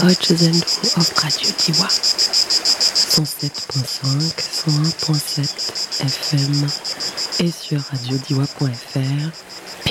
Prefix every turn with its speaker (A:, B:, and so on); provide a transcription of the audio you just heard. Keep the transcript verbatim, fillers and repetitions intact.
A: Deutsche Sendung auf Radio Diwa. cent sept point cinq, cent un point sept F M et sur radio diwa point f r.